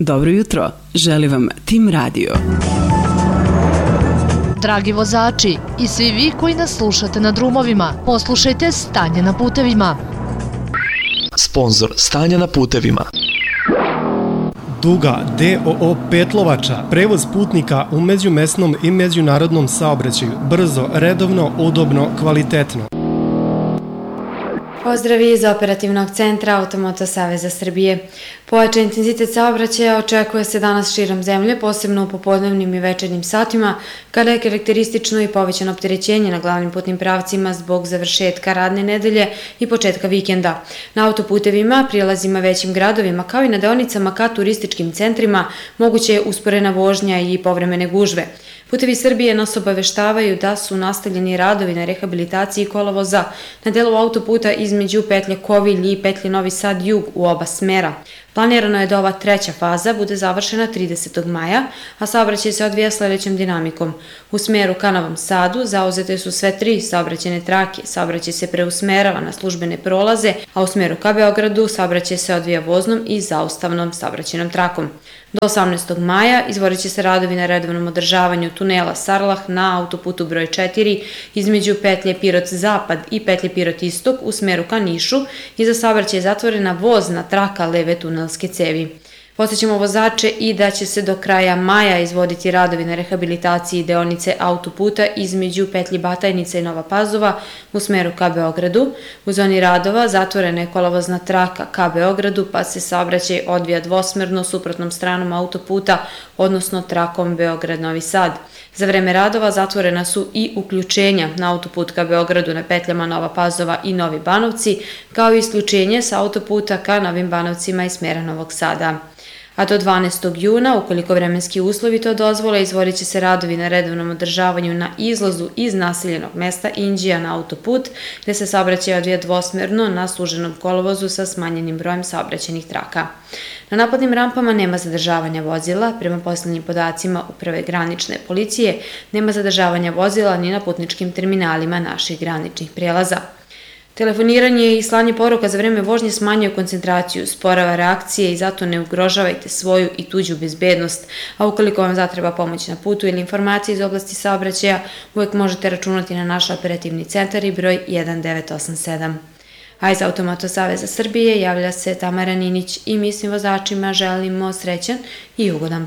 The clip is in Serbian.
Dobro jutro, želi vam Tim Radio. Dragi vozači i svi vi koji nas slušate na drumovima, poslušajte Stanje na putevima. Sponzor Stanja na putevima. Duga DOO Petlovača, prevoz putnika u međumesnom i međunarodnom saobraćaju, brzo, redovno, udobno, kvalitetno. Pozdravi iz Operativnog centra Automoto Saveza Srbije. Pojačan intenzitet saobraćaja očekuje se danas širom zemlje, posebno u popodnevnim i večernjim satima, kada je karakteristično i povećano opterećenje na glavnim putnim pravcima zbog završetka radne nedelje i početka vikenda. Na autoputevima, prilazima većim gradovima, kao i na deonicama ka turističkim centrima, moguće je usporena vožnja i povremene gužve. Putevi Srbije nas obaveštavaju da su nastavljeni radovi na rehabilitaciji kolovoza na delu autoputa između petlje Kovilj i petlje Novi Sad jug u oba smera. Planirano je da ova treća faza bude završena 30. maja, a saobraćaj se odvija sledećom dinamikom. U smeru ka Novom Sadu zauzete su sve tri saobraćajne trake, saobraćaj se preusmerava na službene prolaze, a u smeru ka Beogradu saobraćaj se odvija voznom i zaustavnom saobraćajnom trakom. Do 18. maja izvodit će se radovi na redovnom održavanju tunela Sarlah na autoputu broj 4 između petlje Pirot-Zapad i petlje Pirot-Istok u smeru ka Nišu i za saobraćaj je zatvorena vozna traka leve tunelske cevi. Podsećamo vozače i da će se do kraja maja izvoditi radovi na rehabilitaciji deonice autoputa između petlji Batajnica i Nova Pazova u smeru ka Beogradu. U zoni radova zatvorena je kolovozna traka ka Beogradu, pa se saobraćaj odvija dvosmerno suprotnom stranom autoputa, odnosno trakom Beograd-Novi Sad. Za vreme radova zatvorena su i uključenja na autoput ka Beogradu na petljama Nova Pazova i Novi Banovci, kao i isključenje sa autoputa ka Novim Banovcima iz smera Novog Sada. A do 12. juna, ukoliko vremenski uslovi to dozvole, izvodit će se radovi na redovnom održavanju na izlazu iz naseljenog mesta Inđija na autoput, gde se saobraćaj odvija dvosmerno na suženom kolovozu sa smanjenim brojem saobraćajnih traka. Na napadnim rampama nema zadržavanja vozila, prema poslednjim podacima Uprave granične policije, nema zadržavanja vozila ni na putničkim terminalima naših graničnih prijelaza. Telefoniranje i slanje poruka za vreme vožnje smanjuje koncentraciju, sporava reakcije i zato ne ugrožavajte svoju i tuđu bezbednost, a ukoliko vam zatreba pomoć na putu ili informacije iz oblasti saobraćaja, uvek možete računati na naš operativni centar i broj 1987. A iz Automoto Saveza Srbije javlja se Tamara Ninić i mi svim vozačima želimo srećan i ugodan